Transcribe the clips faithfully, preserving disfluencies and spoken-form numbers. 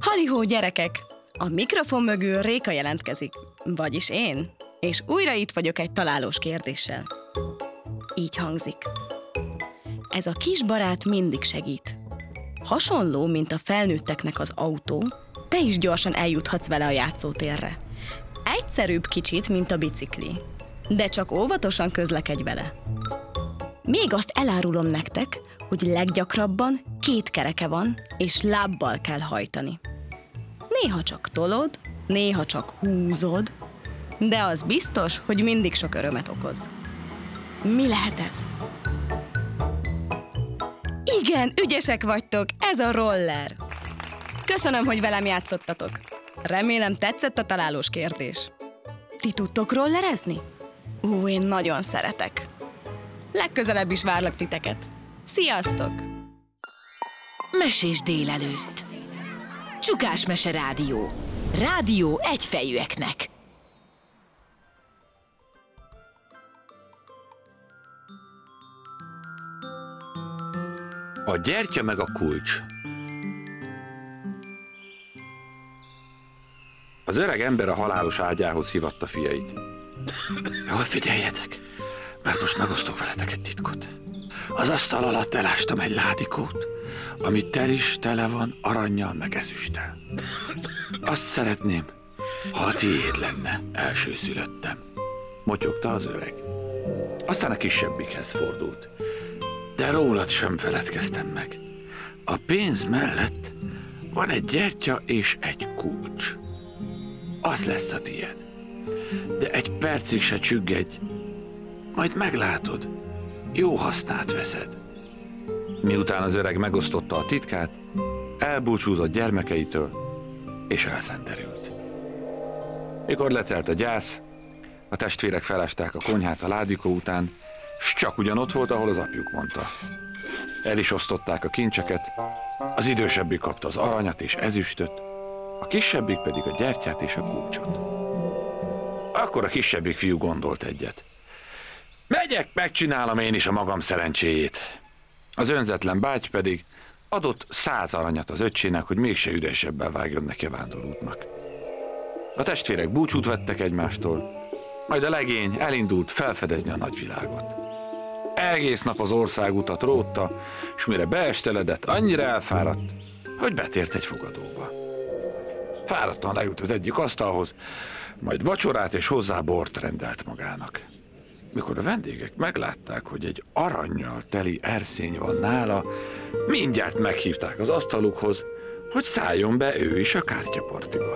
Halihó gyerekek! A mikrofon mögül Réka jelentkezik, vagyis én, és újra itt vagyok egy találós kérdéssel. Így hangzik. Ez a kis barát mindig segít. Hasonló, mint a felnőtteknek az autó, te is gyorsan eljuthatsz vele a játszótérre. Egyszerűbb kicsit, mint a bicikli, de csak óvatosan közlekedj vele. Még azt elárulom nektek, hogy leggyakrabban két kereke van, és lábbal kell hajtani. Néha csak tolod, néha csak húzod, de az biztos, hogy mindig sok örömet okoz. Mi lehet ez? Igen, ügyesek vagytok, ez a roller! Köszönöm, hogy velem játszottatok. Remélem tetszett a találós kérdés. Ti tudtok rollerezni? Ó, én nagyon szeretek. Legközelebb is várlak titeket. Sziasztok! Mesés délelőtt. Csukás Mese Rádió. Rádió egyfejűeknek. A gyertya meg a kulcs. Az öreg ember a halálos ágyához hívatta fiait. Jól figyeljetek, mert most megosztok veletek egy titkot. Az asztal alatt elástam egy ládikót, ami tel is tele van arannyal meg ezüsttel. Azt szeretném, ha a tiéd lenne, elsőszülöttem, motyogta az öreg. Aztán a kisebbikhez fordult. De rólad sem feledkeztem meg. A pénz mellett van egy gyertya és egy kulcs. Az lesz a tiéd. De egy percig se csüggedj, majd meglátod, jó hasznát veszed. Miután az öreg megosztotta a titkát, elbúcsúzott gyermekeitől, és elszenderült. Mikor letelt a gyász, a testvérek felásták a konyhát a ládikó után, s csak ugyan ott volt, ahol az apjuk mondta. El is osztották a kincseket, az idősebbik kapta az aranyat és ezüstöt, a kisebbik pedig a gyertyát és a kulcsot. Akkor a kisebbik fiú gondolt egyet. Megyek, megcsinálom én is a magam szerencséjét. Az önzetlen báty pedig adott száz aranyat az öccsének, hogy mégse üresebbel vágjon neki a vándorútnak. A testvérek búcsút vettek egymástól, majd a legény elindult felfedezni a nagyvilágot. Egész nap az országutat rótta, és mire beesteledett, annyira elfáradt, hogy betért egy fogadóba. Fáradtan leült az egyik asztalhoz, majd vacsorát és hozzá bort rendelt magának. Mikor a vendégek meglátták, hogy egy arannyal teli erszény van nála, mindjárt meghívták az asztalukhoz, hogy szálljon be ő is a kártyapartiba.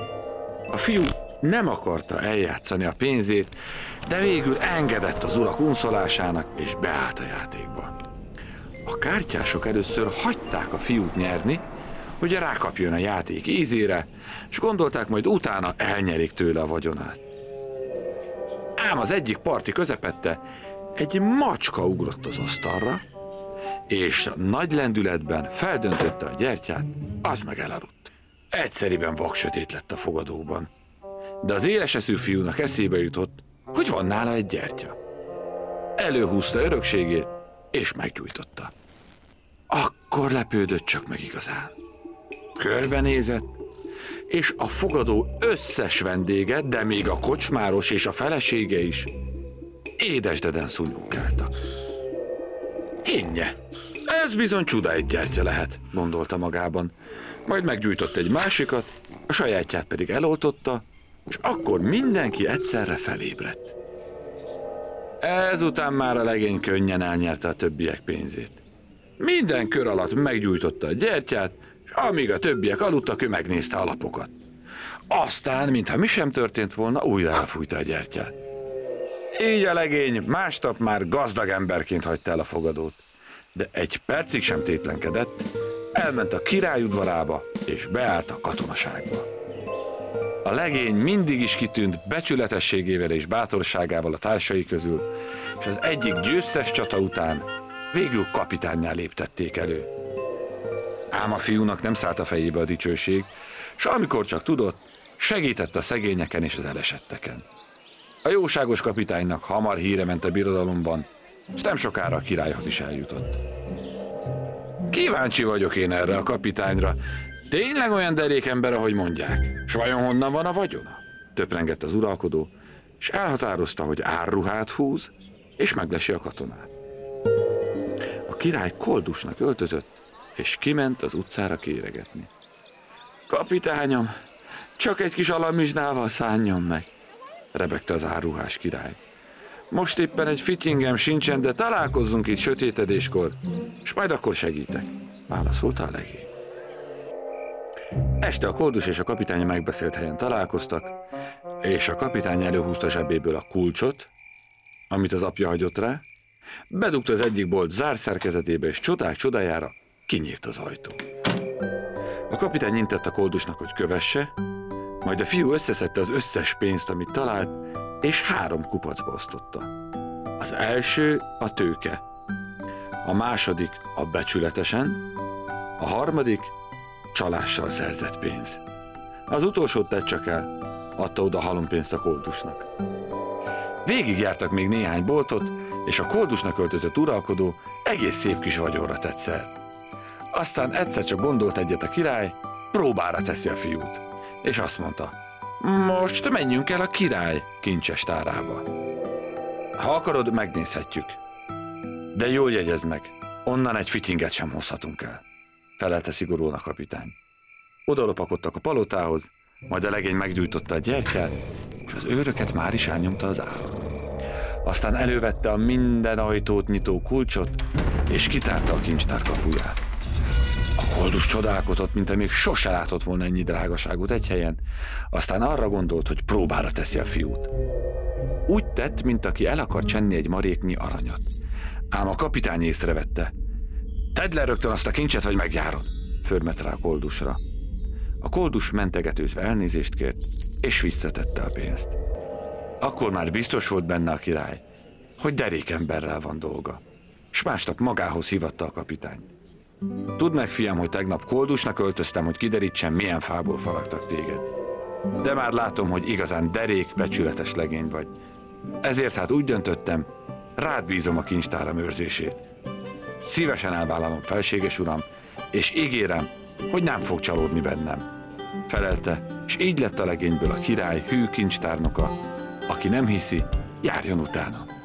A fiú nem akarta eljátszani a pénzét, de végül engedett az urak unszolásának, és beállt a játékba. A kártyások először hagyták a fiút nyerni, hogy rákapjon a játék ízére, és gondolták, majd utána elnyerik tőle a vagyonát. Ám az egyik parti közepette egy macska ugrott az asztalra, és nagy lendületben feldöntötte a gyertyát, az meg elaludt. Egyszeriben vaksötét lett a fogadóban, de az éleseszű fiúnak eszébe jutott, hogy van nála egy gyertya. Előhúzta örökségét, és meggyújtotta. Akkor lepődött csak meg igazán. Körbenézett, és a fogadó összes vendége, de még a kocsmáros és a felesége is édesdeden szúnyogáltak. Hinnye, ez bizony csuda egy gyertya lehet, gondolta magában. Majd meggyújtott egy másikat, a sajátját pedig eloltotta, és akkor mindenki egyszerre felébredt. Ezután már a legény könnyen elnyerte a többiek pénzét. Minden kör alatt meggyújtotta a gyertyát, és amíg a többiek aludtak, ő megnézte a lapokat. Aztán, mintha mi sem történt volna, újra elfújta a gyertyát. Így a legény másnap már gazdag emberként hagyta el a fogadót, de egy percig sem tétlenkedett, elment a király udvarába, és beállt a katonaságba. A legény mindig is kitűnt becsületességével és bátorságával a társai közül, és az egyik győztes csata után végül kapitánnyá léptették elő. Ám a fiúnak nem szállt a fejébe a dicsőség, s amikor csak tudott, segített a szegényeken és az elesetteken. A jóságos kapitánynak hamar híre ment a birodalomban, és nem sokára a királyhoz is eljutott. Kíváncsi vagyok én erre a kapitányra, Tényleg olyan derék ember, ahogy mondják? S vajon honnan van a vagyona? Töprengett az uralkodó, és elhatározta, hogy árruhát húz, és meglesi a katonát. A király koldusnak öltözött, és kiment az utcára kéregetni. Kapitányom, csak egy kis alamizsnával szánjon meg, rebegte az árruhás király. Most éppen egy fittingem sincsen, de találkozzunk itt sötétedéskor, és majd akkor segítek, válaszolta a legény. Este a koldus és a kapitány megbeszélt helyen találkoztak, és a kapitány előhúzta zsebéből a kulcsot, amit az apja hagyott rá, bedugta az egyik bolt zárt szerkezetébe, és csodák csodájára kinyílt az ajtó. A kapitány intett a koldusnak, hogy kövesse, majd a fiú összeszedte az összes pénzt, amit talált, és három kupacba osztotta. Az első a tőke, a második a becsületesen, a harmadik csalással szerzett pénz. Az utolsót tett csak el, adta oda halompénzt a koldusnak. Végigjártak még néhány boltot, és a koldusnak öltözött uralkodó egész szép kis vagyonra tett szert. Aztán egyszer csak gondolt egyet a király, próbára teszi a fiút, és azt mondta, most menjünk el a király kincses tárába. Ha akarod, megnézhetjük. De jól jegyezd meg, onnan egy fittinget sem hozhatunk el, felelte szigorúan a kapitány. Oda lopakodtak a palotához, majd a legény meggyújtotta a gyertyát, és az őröket már is elnyomta az állam. Aztán elővette a minden ajtót nyitó kulcsot, és kitárta a kincstár kapuját. A koldus csodálkozott, mint még sose látott volna ennyi drágaságot egy helyen, aztán arra gondolt, hogy próbára teszi a fiút. Úgy tett, mint aki el akar csenni egy maréknyi aranyat. Ám a kapitány észrevette. Tedd le rögtön azt a kincset, vagy megjárod, förmet rá a koldusra. A koldus mentegetőzve elnézést kért, és visszatette a pénzt. Akkor már biztos volt benne a király, hogy derékemberrel van dolga, s másnap magához hívatta a kapitányt. Tudd meg, fiam, hogy tegnap koldusnak öltöztem, hogy kiderítsem, milyen fából faragtak téged. De már látom, hogy igazán derék, becsületes legény vagy. Ezért hát úgy döntöttem, rád bízom a kincstáram őrzését. Szívesen elvállalom, felséges uram, és ígérem, hogy nem fog csalódni bennem, felelte, és így lett a legényből a király hű kincstárnoka. Aki nem hiszi, járjon utána.